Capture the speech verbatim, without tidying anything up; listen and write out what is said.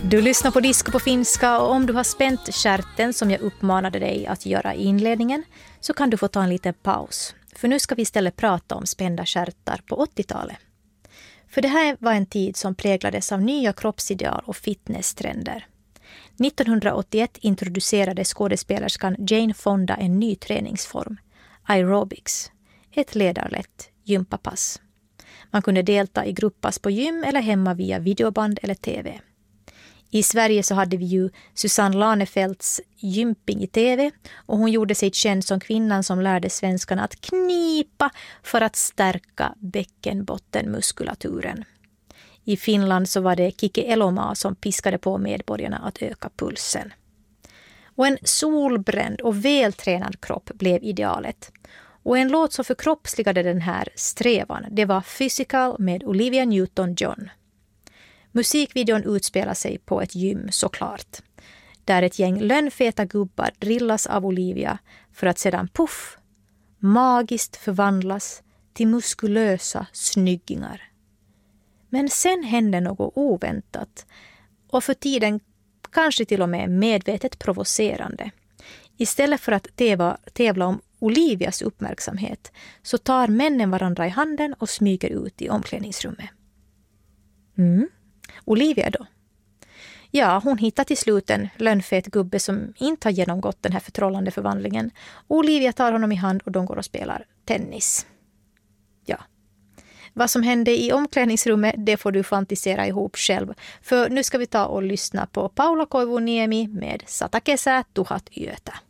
Du lyssnar på Disco på finska, och om du har spänt skärten som jag uppmanade dig att göra i inledningen så kan du få ta en liten paus. För nu ska vi istället prata om spända skärtar på åttiotalet. För det här var en tid som präglades av nya kroppsideal och fitnesstrender. nittonhundraåttioett introducerade skådespelerskan Jane Fonda en ny träningsform, aerobics, ett ledarlätt gympapass. Man kunde delta i grupppass på gym eller hemma via videoband eller tv. I Sverige så hade vi ju Susanne Lanefelts gymping i tv, och hon gjorde sig känd som kvinnan som lärde svenskarna att knipa för att stärka bäckenbottenmuskulaturen. I Finland så var det Kike Elomaa som piskade på medborgarna att öka pulsen. Och en solbränd och vältränad kropp blev idealet. Och en låt som förkroppsligade den här strävan, det var Physical med Olivia Newton-John. Musikvideon utspelar sig på ett gym såklart, där ett gäng lönnfeta gubbar drillas av Olivia för att sedan puff, magiskt förvandlas till muskulösa snyggingar. Men sen hände något oväntat och för tiden kanske till och med medvetet provocerande. Istället för att tävla, tävla om Olivias uppmärksamhet så tar männen varandra i handen och smyger ut i omklädningsrummet. Mm. Olivia då? Ja, hon hittar till slut en lönnfet gubbe som inte har genomgått den här förtrollande förvandlingen. Olivia tar honom i hand och de går och spelar tennis. Ja. Vad som hände i omklädningsrummet, det får du fantisera ihop själv. För nu ska vi ta och lyssna på Paula Koivuniemi med Sata kesää tuhat yötä.